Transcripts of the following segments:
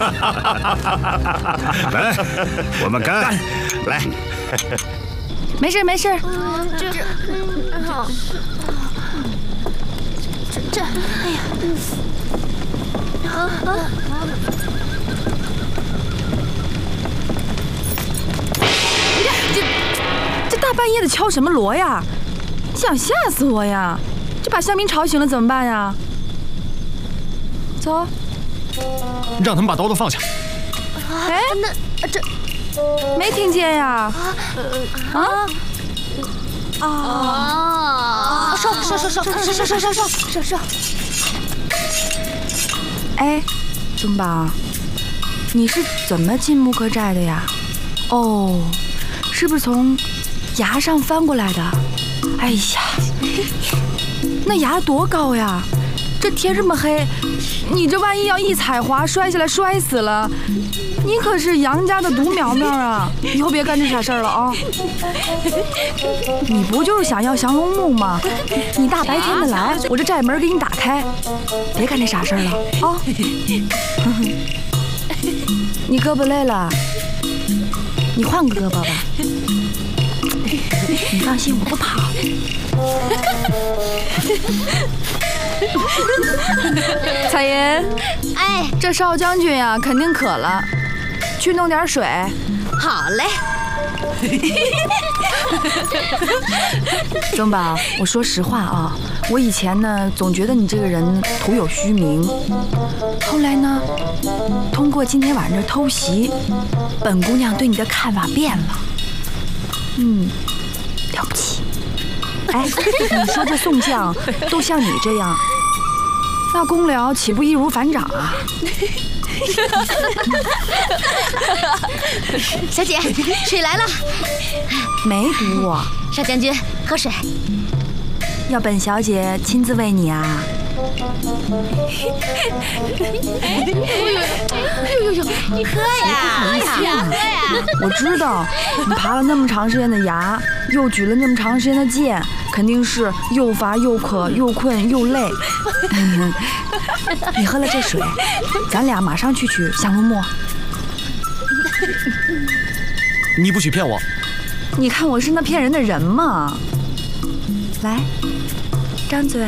来，我们干！来， 没事没事。 哎呀， 这大半夜的敲什么锣呀？想吓死我呀！这把香槟吵醒了怎么办呀？走， 让他们把刀都放下。 哎， 那这没听见呀？ 烧！ 哎，宗宝，你是怎么进木刻寨的呀？哦，是不是从崖上翻过来的？哎呀，那崖多高呀！这天这么黑，你这万一要一踩滑摔下来摔死了，你可是杨家的独苗苗啊！以后别干这傻事儿了啊！你不就是想要降龙木吗？你大白天的来，我这寨门给你打开，别干这傻事儿了啊！你胳膊累了，你换个胳膊吧。你放心，我不跑。彩银， 哎， 这少将军呀，肯定渴了，去弄点水。 好嘞。 宗宝，我说实话啊，我以前呢总觉得你这个人徒有虚名，后来呢，通过今天晚上这偷袭，本姑娘对你的看法变了。了不起。哎，你说这宋将都像你这样，那公僚岂不易如反掌啊？ 小姐，水来了。 没毒我。 少将军，喝水。 要本小姐亲自喂你啊？ 你喝呀！ 我知道，你爬了那么长时间的崖，又举了那么长时间的剑，肯定是又乏又渴又困又累。你喝了这水，咱俩马上去取降龙木。 你不许骗我！ 你看我是那骗人的人吗？来，张嘴。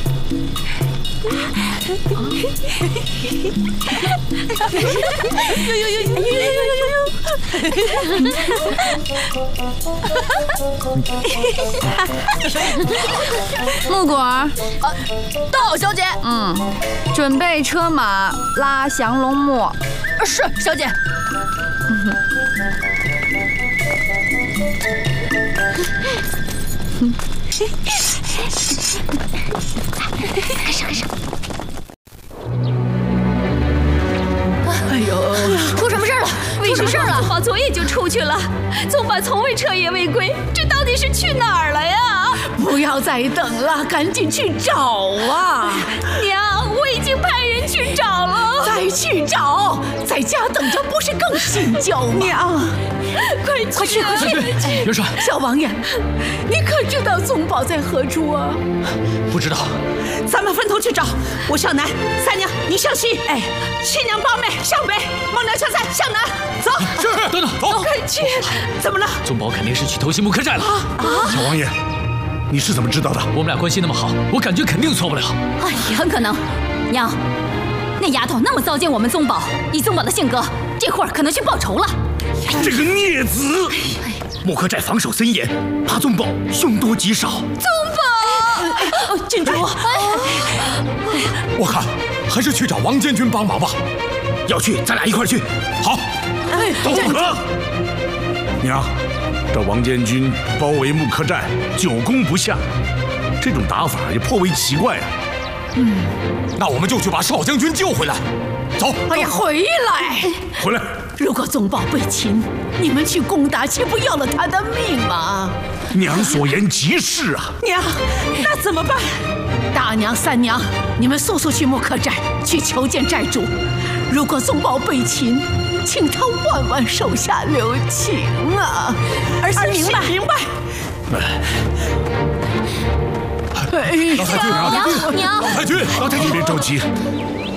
木果， 到，小姐。 准备车马拉降龙木。 是，小姐。开始。 哎呦， 出什么事了？ 为什么宗宝昨夜就出去了？宗宝从未彻夜未归，这到底是去哪儿了呀？ 不要再等了，赶紧去找啊！ 娘，我已经派人去找了。 再去找，在家等着不是更心焦吗？娘， 快去！ 元帅， 小王爷，你可知道宗宝在何处啊？ 不知道。 咱们分头去找。我向南，三娘你向西，哎，七娘八妹向北，孟娘向南向南。走， 是，等等，走， 快去！怎么了？ 宗宝肯定是去偷袭木刻寨了。 小王爷，你是怎么知道的？ 我们俩关系那么好，我感觉肯定错不了。 哎呀，很可能。娘，那丫头那么糟践我们宗宝，以宗宝的性格，这会儿可能去报仇了。 这个孽子！木刻寨防守森严，怕宗宝凶多吉少。 宗宝， 郡主， 我看还是去找王监军帮忙吧。要去，咱俩一块去。好，走不可。娘，这王监军包围木刻寨，久攻不下，这种打法也颇为奇怪啊。 那我们就去把少将军救回来。走。 哎呀，回来！ 回来！ 如果宗宝被擒，你们去攻打，岂不要了他的命吗？ 娘所言极是啊。 娘，那怎么办？大娘、三娘，你们速速去木刻寨去求见寨主。如果宗宝被擒，请他万万手下留情啊！儿媳明白，明白。 老太君， 娘， 老太君，别着急，